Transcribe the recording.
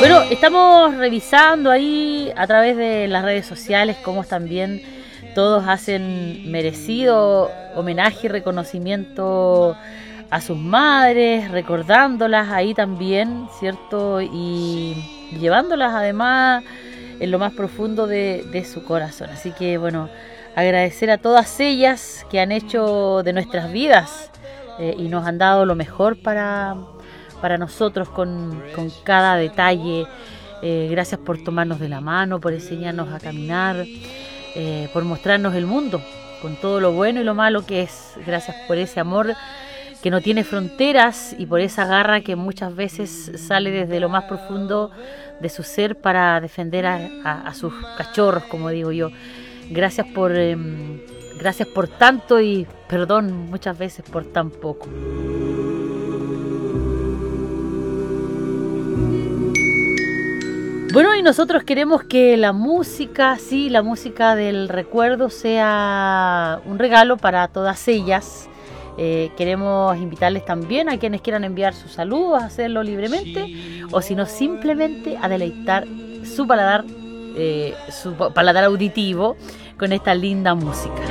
Bueno, estamos revisando ahí a través de las redes sociales cómo también todos hacen merecido homenaje y reconocimiento a sus madres, recordándolas ahí también, ¿cierto? Y llevándolas además en lo más profundo de su corazón. Así que bueno, agradecer a todas ellas que han hecho de nuestras vidas y nos han dado lo mejor para nosotros con cada detalle. Gracias por tomarnos de la mano, por enseñarnos a caminar, por mostrarnos el mundo con todo lo bueno y lo malo que es. Gracias por ese amor que no tiene fronteras y por esa garra que muchas veces sale desde lo más profundo de su ser para defender a sus cachorros, como digo yo. Gracias por tanto y perdón muchas veces por tan poco. Bueno, y nosotros queremos que la música, sí, la música del recuerdo sea un regalo para todas ellas. Queremos invitarles también a quienes quieran enviar sus saludos a hacerlo libremente o si no simplemente a deleitar su paladar auditivo con esta linda música.